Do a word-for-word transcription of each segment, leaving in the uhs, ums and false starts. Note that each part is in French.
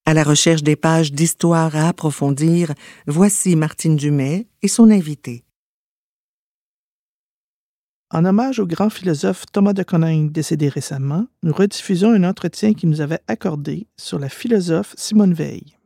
À la recherche des pages d'histoire à approfondir, voici Martine Dumais et son invité. En hommage au grand philosophe Thomas de Coninck, décédé récemment, nous rediffusons un entretien qu'il nous avait accordé sur la philosophe Simone Veil.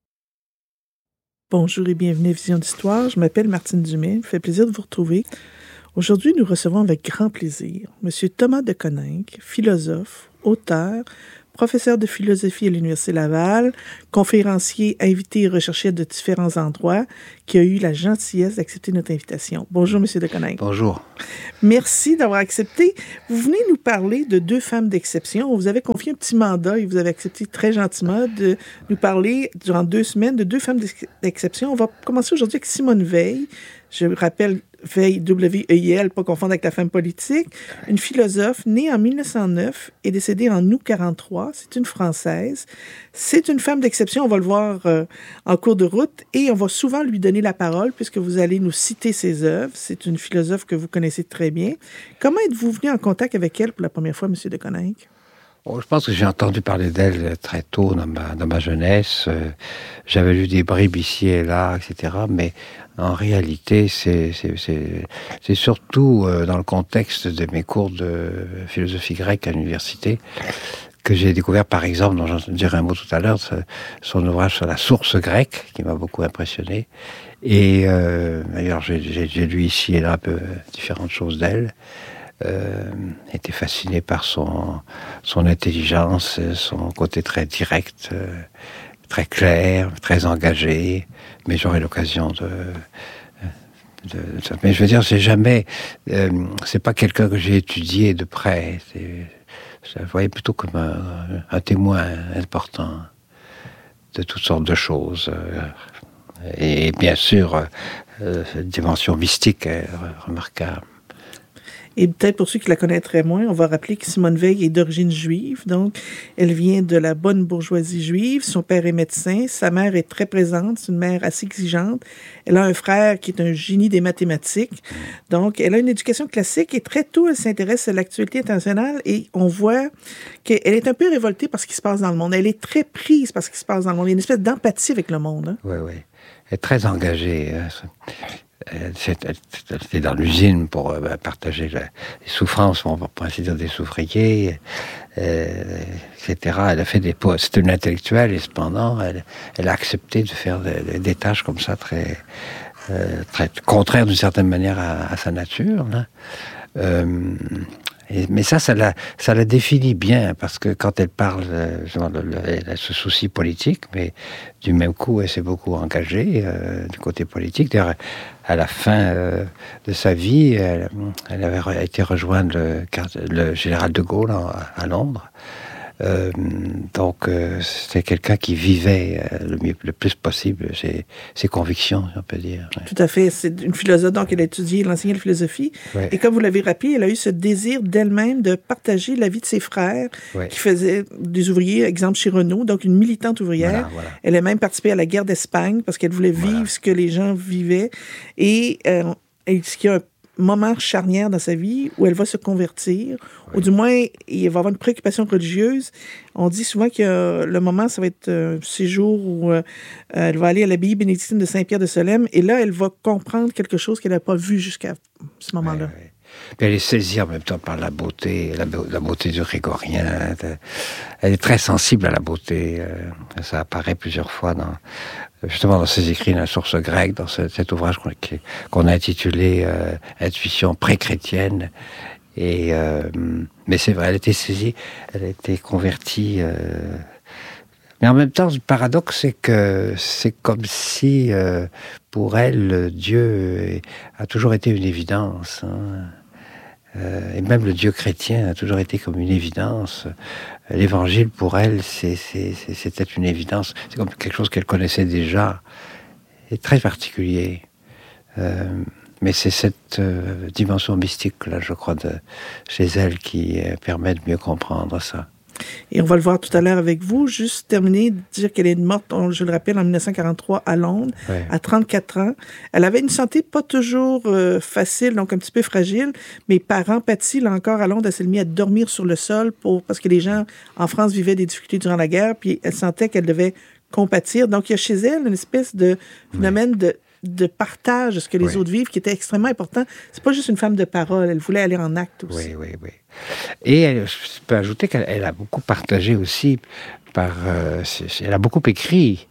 Bonjour et bienvenue à Vision d'Histoire. Je m'appelle Martine Dumais. Il me fait plaisir de vous retrouver. Aujourd'hui, nous recevons avec grand plaisir M. Thomas de Coninck, philosophe, auteur, professeur de philosophie à l'Université Laval, conférencier, invité et recherché de différents endroits, qui a eu la gentillesse d'accepter notre invitation. Bonjour, M. de Coninck. Bonjour. Merci d'avoir accepté. Vous venez nous parler de deux femmes d'exception. On vous avait confié un petit mandat et vous avez accepté très gentiment de nous parler durant deux semaines de deux femmes d'exception. On va commencer aujourd'hui avec Simone Veil. Je rappelle Veil, W E I L, pas confondre avec la femme politique, une philosophe née en mille neuf cent neuf et décédée en août quarante-trois. C'est une Française. C'est une femme d'exception, on va le voir euh, en cours de route, et on va souvent lui donner la parole puisque vous allez nous citer ses œuvres. C'est une philosophe que vous connaissez très bien. Comment êtes-vous venu en contact avec elle pour la première fois, M. de Coninck? Bon, je pense que j'ai entendu parler d'elle très tôt dans ma, dans ma jeunesse. Euh, j'avais lu des bribes ici et là, et cetera. Mais en réalité, c'est, c'est, c'est, c'est surtout euh, dans le contexte de mes cours de philosophie grecque à l'université que j'ai découvert, par exemple, dont j'en dirai un mot tout à l'heure, son ouvrage sur la source grecque, qui m'a beaucoup impressionné. Et euh, d'ailleurs, j'ai, j'ai, j'ai lu ici et là un peu différentes choses d'elle. Euh, était fasciné par son, son intelligence, son côté très direct, euh, très clair, très engagé, mais j'aurai l'occasion de, de, de... Mais je veux dire, c'est jamais... Euh, c'est pas quelqu'un que j'ai étudié de près. C'est, je la voyais plutôt comme un, un témoin important de toutes sortes de choses. Et bien sûr, euh, cette dimension mystique est remarquable. Et peut-être pour ceux qui la connaîtraient moins, on va rappeler que Simone Veil est d'origine juive, donc elle vient de la bonne bourgeoisie juive. Son père est médecin, sa mère est très présente, c'est une mère assez exigeante. Elle a un frère qui est un génie des mathématiques. Donc, elle a une éducation classique et très tôt, elle s'intéresse à l'actualité internationale et on voit qu'elle est un peu révoltée par ce qui se passe dans le monde. Elle est très prise par ce qui se passe dans le monde. Il y a une espèce d'empathie avec le monde. Hein? Oui, oui. Elle est très engagée. Elle était dans l'usine pour euh, partager la, les souffrances, on va ainsi dire, des souffriers, euh, et cetera. Elle a fait des postes. C'était une intellectuelle et cependant, elle, elle a accepté de faire des, des tâches comme ça très, euh, très contraires d'une certaine manière à, à sa nature. Là. Euh, Et, mais ça, ça la, ça la définit bien, parce que quand elle parle, euh, elle a ce souci politique, mais du même coup, elle s'est beaucoup engagée euh, du côté politique. D'ailleurs, à la fin euh, de sa vie, elle, elle avait été rejoindre le, le général de Gaulle en, à Londres. Euh, donc, euh, c'était quelqu'un qui vivait euh, le, mieux, le plus possible ses, ses convictions, on peut dire. Ouais. Tout à fait. C'est une philosophe, donc elle a étudié, elle a enseigné la philosophie. Ouais. Et comme vous l'avez rappelé, elle a eu ce désir d'elle-même de partager la vie de ses frères, ouais. qui faisaient des ouvriers, exemple chez Renault, donc une militante ouvrière. Voilà, voilà. Elle a même participé à la guerre d'Espagne parce qu'elle voulait vivre voilà. ce que les gens vivaient. Et euh, ce qui a un moment charnière dans sa vie où elle va se convertir, oui. ou du moins, il va avoir une préoccupation religieuse. On dit souvent que euh, le moment, ça va être un euh, séjour où euh, elle va aller à l'abbaye bénédictine de Saint-Pierre de Solesmes, et là, elle va comprendre quelque chose qu'elle n'a pas vu jusqu'à ce moment-là. Oui, oui. Puis elle est saisie en même temps par la beauté, la, la beauté du grégorien. Elle est très sensible à la beauté. Ça apparaît plusieurs fois dans, justement dans ses écrits, dans la source grecque, dans ce, cet ouvrage qu'on, qu'on a intitulé euh, Intuition pré-chrétienne. Et, euh, mais c'est vrai, elle a été saisie, elle a été convertie. Euh, mais en même temps, le paradoxe, c'est que c'est comme si, euh, pour elle, Dieu a toujours été une évidence. Hein. Euh, et même le Dieu chrétien a toujours été comme une évidence. L'évangile, pour elle, c'est, c'est, c'est, c'était une évidence. C'est comme quelque chose qu'elle connaissait déjà, et très particulier. Euh, mais c'est cette euh, dimension mystique, là, je crois, de, chez elle, qui euh, permet de mieux comprendre ça. Et on va le voir tout à l'heure avec vous. Juste terminer, dire qu'elle est morte, je le rappelle, en dix-neuf cent quarante-trois à Londres, ouais. à trente-quatre ans. Elle avait une santé pas toujours euh, facile, donc un petit peu fragile, mais par empathie, là encore, à Londres, elle s'est mise à dormir sur le sol pour, parce que les gens en France vivaient des difficultés durant la guerre, puis elle sentait qu'elle devait compatir. Donc, il y a chez elle une espèce de phénomène ouais. de de partage de ce que les oui. autres vivent, qui était extrêmement important. C'est pas juste une femme de parole, elle voulait aller en acte aussi. Oui, oui, oui. Et elle, je peux ajouter qu'elle elle a beaucoup partagé aussi par... Euh, c'est, c'est, elle a beaucoup écrit.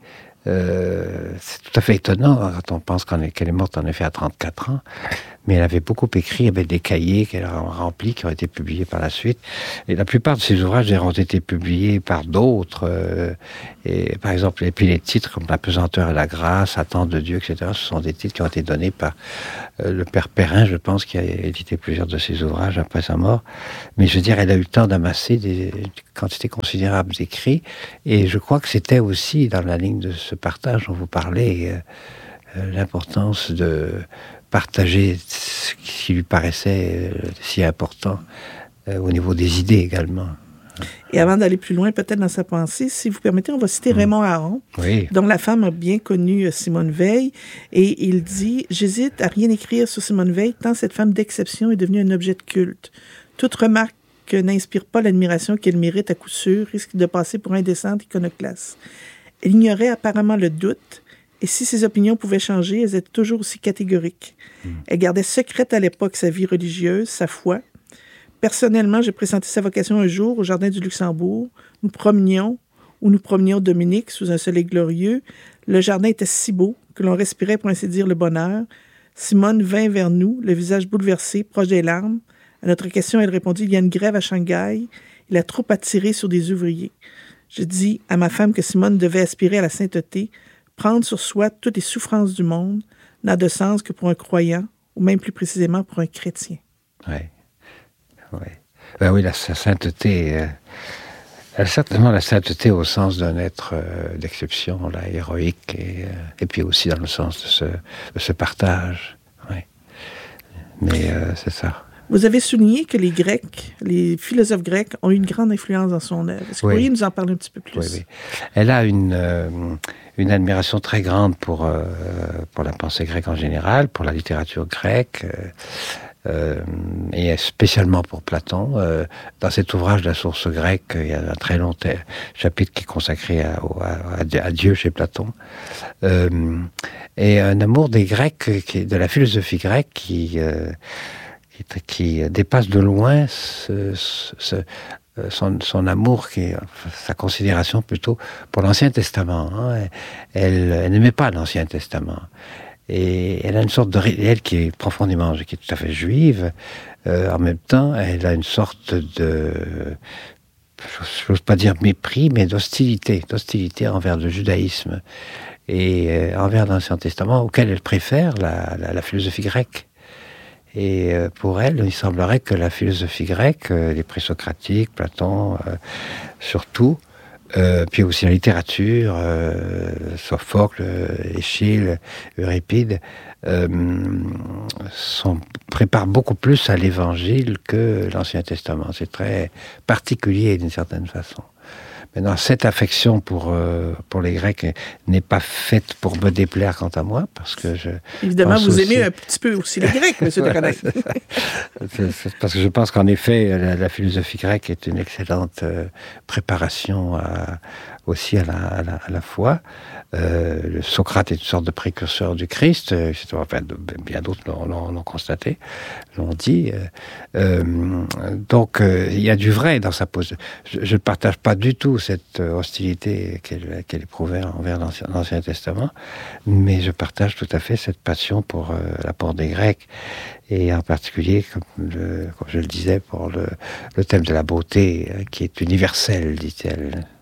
Euh, c'est tout à fait étonnant quand on pense qu'elle est, qu'elle est morte en effet à trente-quatre ans. Mais elle avait beaucoup écrit, il y avait des cahiers qu'elle a remplis, qui ont été publiés par la suite. Et la plupart de ses ouvrages ont été publiés par d'autres. Euh, et, par exemple, et puis les titres comme La pesanteur et la grâce, Attente de Dieu, et cetera, ce sont des titres qui ont été donnés par euh, le père Perrin, je pense, qui a édité plusieurs de ses ouvrages après sa mort. Mais je veux dire, elle a eu le temps d'amasser des, des quantités considérables d'écrits. Et je crois que c'était aussi dans la ligne de ce partage dont vous parlez, euh, euh, l'importance de partager ce qui lui paraissait euh, si important euh, au niveau des idées également. Et avant d'aller plus loin, peut-être dans sa pensée, si vous permettez, on va citer mmh. Raymond Aron, oui. dont la femme a bien connu Simone Veil, et il dit « J'hésite à rien écrire sur Simone Veil, tant cette femme d'exception est devenue un objet de culte. Toute remarque que n'inspire pas l'admiration qu'elle mérite à coup sûr risque de passer pour indécente iconoclaste. Elle ignorait apparemment le doute, et si ses opinions pouvaient changer, elles étaient toujours aussi catégoriques. Mmh. Elle gardait secrète à l'époque sa vie religieuse, sa foi. Personnellement, j'ai pressenti sa vocation un jour au Jardin du Luxembourg. Nous promenions, ou nous promenions Dominique sous un soleil glorieux. Le jardin était si beau que l'on respirait pour ainsi dire le bonheur. Simone vint vers nous, le visage bouleversé, proche des larmes. À notre question, elle répondit « Il y a une grève à Shanghai. Il a trop attiré sur des ouvriers. » Je dis à ma femme que Simone devait aspirer à la sainteté, prendre sur soi toutes les souffrances du monde, n'a de sens que pour un croyant, ou même plus précisément pour un chrétien. Oui, oui. Ben oui, la sainteté, euh, certainement la sainteté au sens d'un être euh, d'exception, là, héroïque, et, euh, et puis aussi dans le sens de ce, de ce partage. Oui. Mais euh, c'est ça. Vous avez souligné que les Grecs, les philosophes grecs, ont eu une grande influence dans son œuvre. Est-ce que oui. vous pourriez nous en parler un petit peu plus? Oui, oui. Elle a une, euh, une admiration très grande pour, euh, pour la pensée grecque en général, pour la littérature grecque, euh, euh, et spécialement pour Platon. Euh, dans cet ouvrage, La source grecque, il y a un très long t- chapitre qui est consacré à, à, à Dieu chez Platon. Euh, et un amour des Grecs, qui, de la philosophie grecque qui... Euh, qui dépasse de loin ce, ce, son, son amour, qui, sa considération plutôt pour l'Ancien Testament. Hein. Elle, elle n'aimait pas l'Ancien Testament. Et elle a une sorte de... Elle qui est profondément, qui est tout à fait juive, euh, en même temps, elle a une sorte de... Je n'ose pas dire mépris, mais d'hostilité, d'hostilité envers le judaïsme et euh, envers l'Ancien Testament, auquel elle préfère la, la, la philosophie grecque. Et pour elle, il semblerait que la philosophie grecque, les présocratiques, Platon, euh, surtout, euh, puis aussi la littérature, euh, Sophocle, Échille, Euripide, euh, sont, préparent beaucoup plus à l'Évangile que l'Ancien Testament. C'est très particulier d'une certaine façon. Maintenant, cette affection pour, euh, pour les Grecs n'est pas faite pour me déplaire quant à moi, parce que je... Évidemment, vous aussi... aimez un petit peu aussi les Grecs, M. de Rennes. c'est, c'est parce que je pense qu'en effet, la, la philosophie grecque est une excellente euh, préparation à, aussi à la, à la, à la foi. Euh, le Socrate est une sorte de précurseur du Christ, et cetera. Enfin, de, bien d'autres l'ont, l'ont, l'ont constaté, l'ont dit. Euh, donc, euh, il y a du vrai dans sa pose. Je ne partage pas du tout cette hostilité qu'elle, qu'elle éprouvait envers l'Ancien, l'Ancien Testament, mais je partage tout à fait cette passion pour euh, l'apport des Grecs, et en particulier, comme, le, comme je le disais, pour le, le thème de la beauté, qui est universel, dit-elle.